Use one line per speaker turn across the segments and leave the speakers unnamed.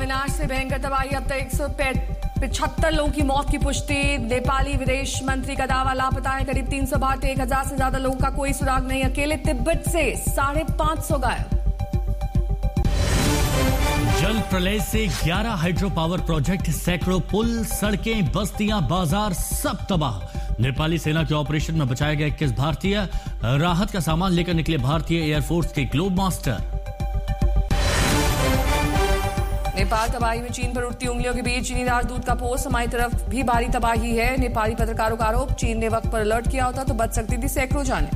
महाविनाश से भयंकर तबाही, अब तक 175 लोगों की मौत की पुष्टि। नेपाली विदेश मंत्री का दावा, लापता है करीब 300 भारतीय, 1000 से ज्यादा लोगों का कोई सुराग नहीं। अकेले तिब्बत से 550 गायब।
जल प्रलय से 11 हाइड्रो पावर प्रोजेक्ट, सैकड़ों पुल, सड़कें, बस्तियां, बाजार सब तबाह। नेपाली सेना के ऑपरेशन में बचाया गया 21 भारतीय। राहत का सामान लेकर निकले भारतीय एयरफोर्स के ग्लोब मास्टर।
नेपाल तबाही में चीन पर उठती उंगलियों के बीच चीनी राजदूत का पोस्ट, हमारी तरफ भी भारी तबाही है। नेपाली पत्रकारों का आरोप, चीन ने वक्त पर अलर्ट किया होता तो बच सकती थी सैकड़ों जानें।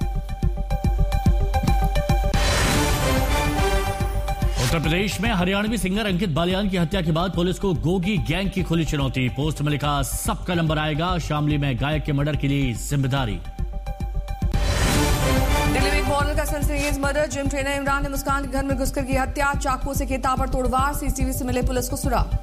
उत्तर प्रदेश में हरियाणवी सिंगर अंकित बालियान की हत्या के बाद पुलिस को गोगी गैंग की खुली चुनौती। पोस्ट में लिखा, सबका नंबर आएगा, शामली में गायक के मर्डर के लिए जिम्मेदारी।
दिल्ली में एक मॉडल का सनसनीखेज मर्डर, जिम ट्रेनर इमरान ने मुस्कान के घर में घुसकर की हत्या, चाकू से किया ताबड़तोड़ वार, सीसीटीवी से मिले पुलिस को सुराग।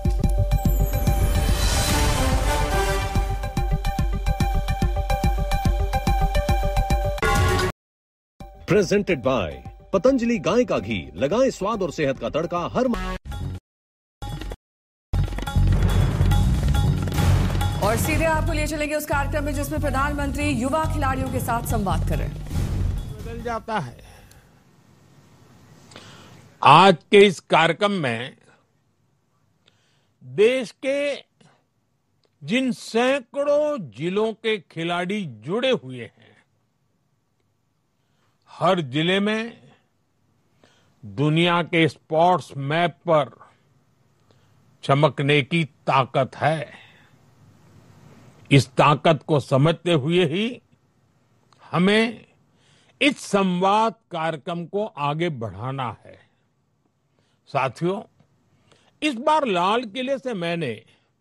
प्रेजेंटेड बाय पतंजलि गाय का घी, लगाएं स्वाद और सेहत का तड़का हर।
और सीधे आपको ले चलेंगे उस कार्यक्रम में जिसमें प्रधानमंत्री युवा खिलाड़ियों के साथ संवाद कर रहे हैं।
बदल जाता है। आज के इस कार्यक्रम में देश के जिन सैकड़ों जिलों के खिलाड़ी जुड़े हुए हैं, हर जिले में दुनिया के स्पोर्ट्स मैप पर चमकने की ताकत है। इस ताकत को समझते हुए ही हमें इस संवाद कार्यक्रम को आगे बढ़ाना है। साथियों, इस बार लाल किले से मैंने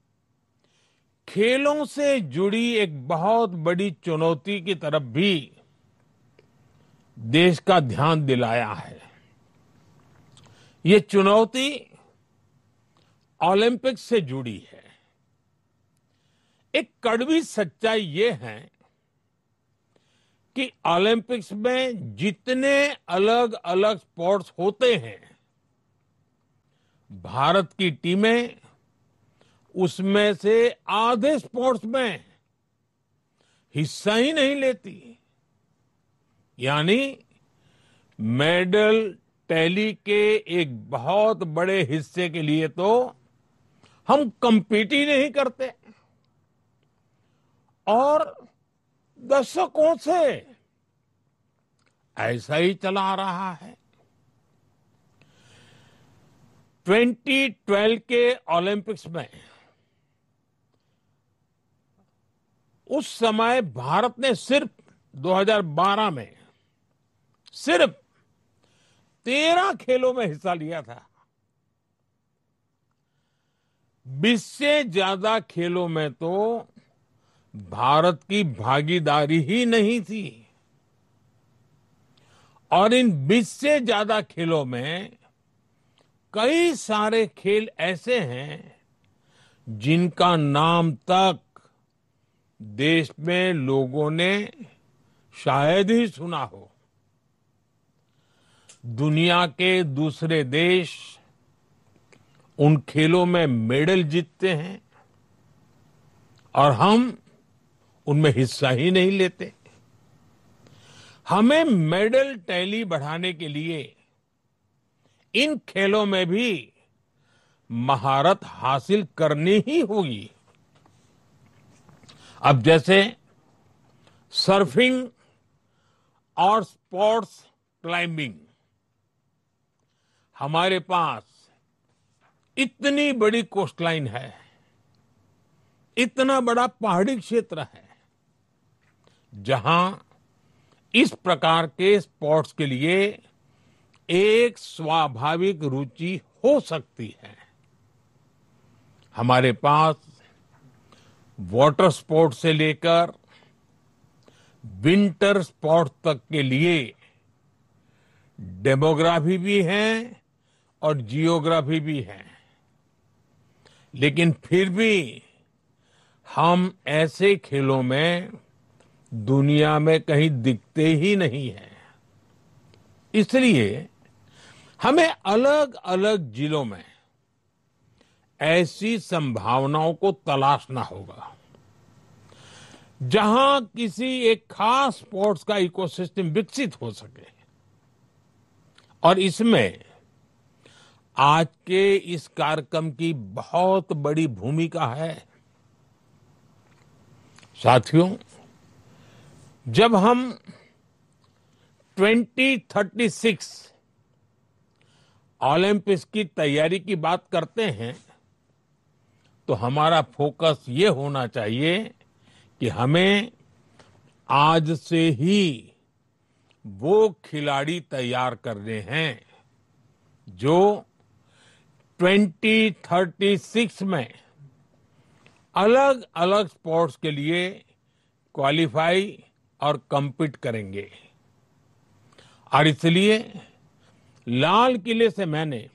खेलों से जुड़ी एक बहुत बड़ी चुनौती की तरफ भी देश का ध्यान दिलाया है। ये चुनौती ओलंपिक से जुड़ी है। एक कड़वी सच्चाई ये है कि ओलंपिक्स में जितने अलग अलग स्पोर्ट्स होते हैं, भारत की टीमें उसमें से आधे स्पोर्ट्स में हिस्सा ही नहीं लेती। यानी मेडल टैली के एक बहुत बड़े हिस्से के लिए तो हम compete ही नहीं करते। और दशकों से ऐसा ही चला आ रहा है। 2012 के ओलंपिक्स में उस समय भारत ने सिर्फ 2012 में सिर्फ 13 खेलों में हिस्सा लिया था। 20 से ज्यादा खेलों में तो भारत की भागीदारी ही नहीं थी। और इन 20 से ज्यादा खेलों में कई सारे खेल ऐसे हैं जिनका नाम तक देश में लोगों ने शायद ही सुना हो। दुनिया के दूसरे देश उन खेलों में मेडल जीतते हैं और हम उनमें हिस्सा ही नहीं लेते। हमें मेडल टैली बढ़ाने के लिए इन खेलों में भी महारत हासिल करनी ही होगी। अब जैसे सर्फिंग और स्पोर्ट्स क्लाइंबिंग, हमारे पास इतनी बड़ी कोस्टलाइन है, इतना बड़ा पहाड़ी क्षेत्र है, जहां इस प्रकार के स्पोर्ट्स के लिए एक स्वाभाविक रुचि हो सकती है। हमारे पास वाटर स्पोर्ट से लेकर विंटर स्पोर्ट तक के लिए डेमोग्राफी भी है और जियोग्राफी भी है। लेकिन फिर भी हम ऐसे खेलों में दुनिया में कहीं दिखते ही नहीं हैं। इसलिए हमें अलग अलग जिलों में ऐसी संभावनाओं को तलाशना होगा जहां किसी एक खास स्पोर्ट्स का इकोसिस्टम विकसित हो सके। और इसमें आज के इस कार्यक्रम की बहुत बड़ी भूमिका है। साथियों, जब हम 2036 ओलंपिक्स की तैयारी की बात करते हैं तो हमारा फोकस ये होना चाहिए कि हमें आज से ही वो खिलाड़ी तैयार करने हैं जो 2036 में अलग अलग स्पोर्ट्स के लिए क्वालिफाई और कम्पीट करेंगे। और इसलिए लाल किले से मैंने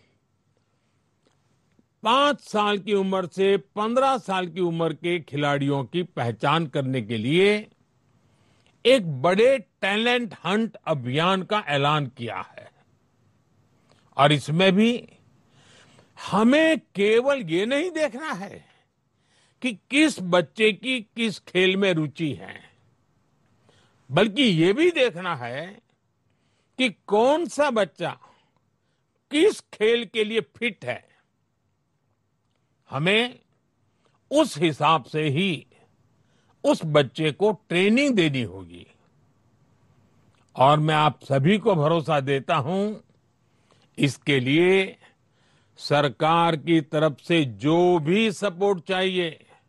5 साल की उम्र से 15 साल की उम्र के खिलाड़ियों की पहचान करने के लिए एक बड़े टैलेंट हंट अभियान का ऐलान किया है। और इसमें भी हमें केवल ये नहीं देखना है कि किस बच्चे की किस खेल में रुचि है, बल्कि ये भी देखना है कि कौन सा बच्चा किस खेल के लिए फिट है। हमें उस हिसाब से ही उस बच्चे को ट्रेनिंग देनी होगी। और मैं आप सभी को भरोसा देता हूं, इसके लिए सरकार की तरफ से जो भी सपोर्ट चाहिए,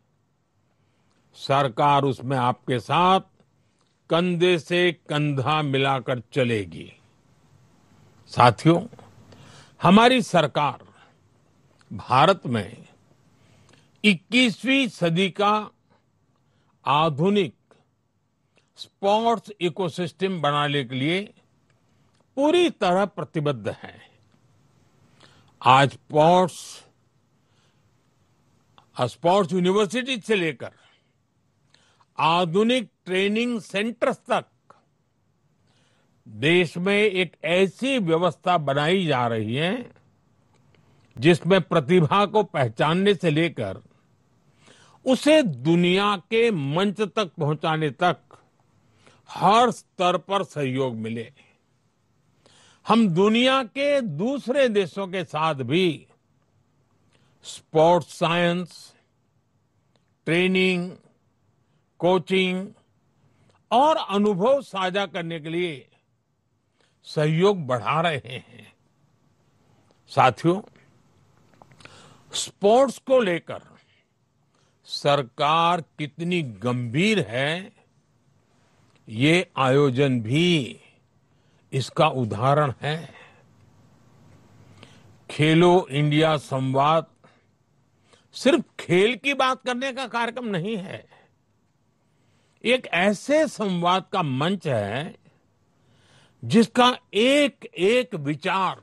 सरकार उसमें आपके साथ कंधे से कंधा मिलाकर चलेगी। साथियों, हमारी सरकार भारत में 21वीं सदी का आधुनिक स्पोर्ट्स इकोसिस्टम बनाने के लिए पूरी तरह प्रतिबद्ध है। आज स्पोर्ट्स यूनिवर्सिटी से लेकर आधुनिक ट्रेनिंग सेंटर्स तक देश में एक ऐसी व्यवस्था बनाई जा रही है जिसमें प्रतिभा को पहचानने से लेकर उसे दुनिया के मंच तक पहुंचाने तक हर स्तर पर सहयोग मिले। हम दुनिया के दूसरे देशों के साथ भी स्पोर्ट्स साइंस, ट्रेनिंग, कोचिंग और अनुभव साझा करने के लिए सहयोग बढ़ा रहे हैं। साथियों, स्पोर्ट्स को लेकर सरकार कितनी गंभीर है, ये आयोजन भी इसका उदाहरण है। खेलो इंडिया संवाद सिर्फ खेल की बात करने का कार्यक्रम नहीं है, एक ऐसे संवाद का मंच है जिसका एक एक विचार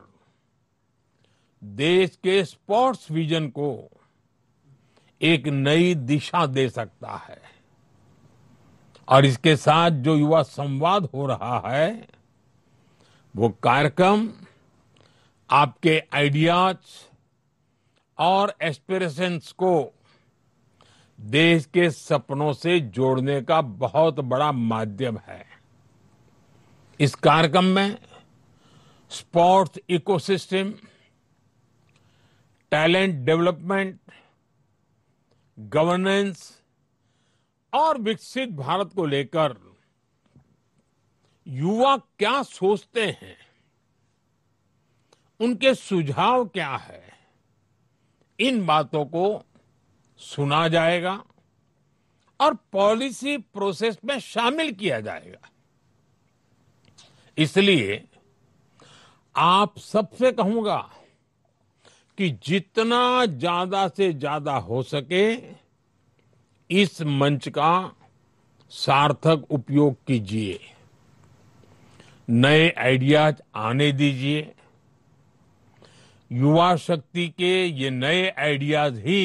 देश के स्पोर्ट्स विजन को एक नई दिशा दे सकता है। और इसके साथ जो युवा संवाद हो रहा है, वो कार्यक्रम आपके आइडियाज और एस्पिरेशंस को देश के सपनों से जोड़ने का बहुत बड़ा माध्यम है। इस कार्यक्रम में sports ecosystem, talent development, governance और विकसित भारत को लेकर युवा क्या सोचते हैं, उनके सुझाव क्या है, इन बातों को सुना जाएगा और पॉलिसी प्रोसेस में शामिल किया जाएगा। इसलिए आप सबसे कहूंगा कि जितना ज्यादा से ज्यादा हो सके इस मंच का सार्थक उपयोग कीजिए, नए आइडियाज आने दीजिए। युवा शक्ति के ये नए आइडियाज ही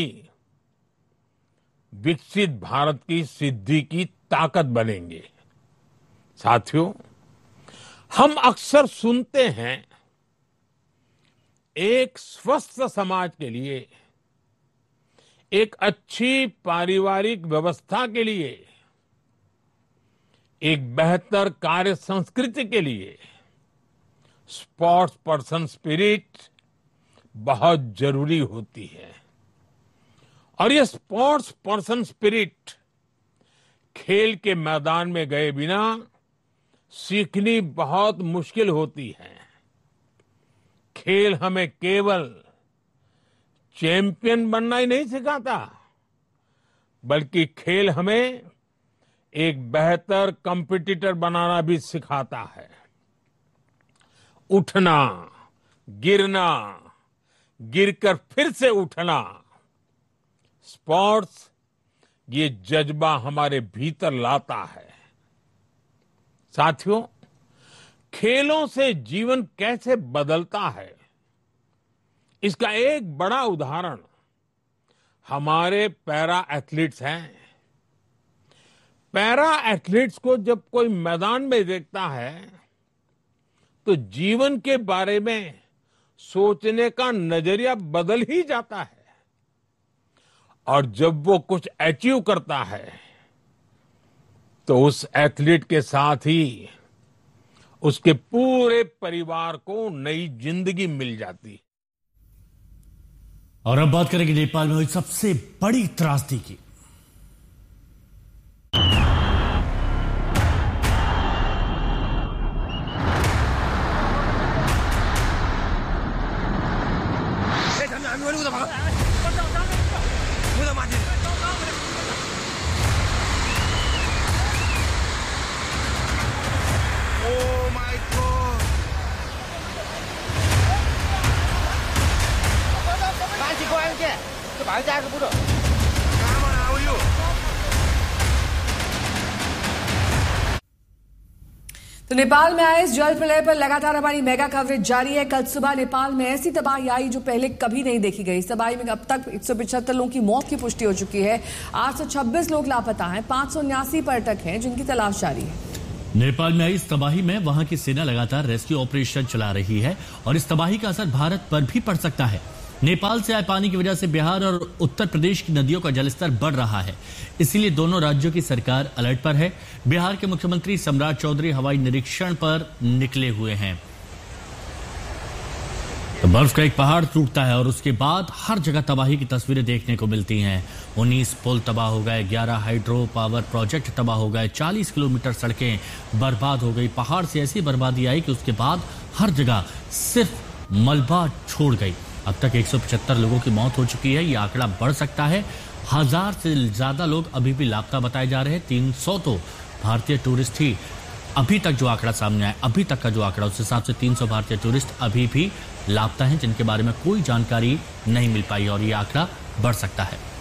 विकसित भारत की सिद्धि की ताकत बनेंगे। साथियों, हम अक्सर सुनते हैं एक स्वस्थ समाज के लिए एक अच्छी पारिवारिक व्यवस्था के लिए, एक बेहतर कार्य संस्कृति के लिए स्पोर्ट्स पर्सन स्पिरिट बहुत जरूरी होती है। और ये स्पोर्ट्स पर्सन स्पिरिट खेल के मैदान में गए बिना सीखनी बहुत मुश्किल होती है। खेल हमें केवल चैंपियन बनना ही नहीं सिखाता, बल्कि खेल हमें एक बेहतर कॉम्पिटिटर बनाना भी सिखाता है। उठना, गिरना, गिरकर फिर से उठना, स्पोर्ट्स ये जज्बा हमारे भीतर लाता है। साथियों, खेलों से जीवन कैसे बदलता है, इसका एक बड़ा उदाहरण हमारे पैरा एथलीट्स हैं। पैरा एथलीट्स को जब कोई मैदान में देखता है तो जीवन के बारे में सोचने का नजरिया बदल ही जाता है। और जब वो कुछ अचीव करता है तो उस एथलीट के साथ ही उसके पूरे परिवार को नई जिंदगी मिल जाती है।
और अब बात करेंगे नेपाल में हुई सबसे बड़ी त्रासदी की।
तो नेपाल में आए इस जल प्रलय पर लगातार हमारी मेगा कवरेज जारी है। कल सुबह नेपाल में ऐसी तबाही आई जो पहले कभी नहीं देखी गई। इस तबाही में अब तक 175 लोगों की मौत की पुष्टि हो चुकी है। 826 लोग लापता हैं। 579 पर्यटक हैं जिनकी तलाश जारी है।
नेपाल में आई इस तबाही में वहां की सेना लगातार रेस्क्यू ऑपरेशन चला रही है और इस तबाही का असर भारत पर भी पड़ सकता है। नेपाल से आए पानी की वजह से बिहार और उत्तर प्रदेश की नदियों का जलस्तर बढ़ रहा है, इसीलिए दोनों राज्यों की सरकार अलर्ट पर है। बिहार के मुख्यमंत्री सम्राट चौधरी हवाई निरीक्षण पर निकले हुए हैं। तो बर्फ का एक पहाड़ टूटता है और उसके बाद हर जगह तबाही की तस्वीरें देखने को मिलती हैं। 19 पुल तबाह हो गए, 11 हाइड्रो पावर प्रोजेक्ट तबाह हो गए, 40 किलोमीटर सड़कें बर्बाद हो गई। पहाड़ से ऐसी बर्बादी आई कि उसके बाद हर जगह सिर्फ मलबा छोड़ गई। अब तक 175 लोगों की मौत हो चुकी है। यह आंकड़ा बढ़ सकता है। 1000 से ज्यादा लोग अभी भी लापता बताए जा रहे हैं। 300 तो भारतीय टूरिस्ट ही अभी तक जो आंकड़ा सामने आया, अभी तक का जो आंकड़ा, उस हिसाब से 300 भारतीय टूरिस्ट अभी भी लापता हैं जिनके बारे में कोई जानकारी नहीं मिल पाई और ये आंकड़ा बढ़ सकता है।